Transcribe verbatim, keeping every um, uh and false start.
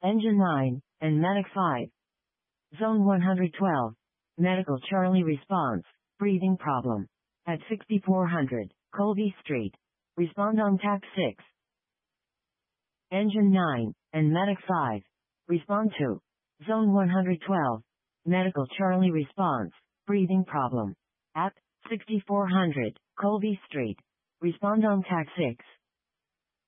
Engine nine, and Medic five. Zone one hundred twelve. Medical Charlie response. Breathing problem. At sixty-four hundred, Colby Street. Respond on T A C six. Engine nine, and Medic five. Respond to. Zone one hundred twelve. Medical Charlie response. Breathing problem. At sixty-four hundred, Colby Street. Respond on T A C six.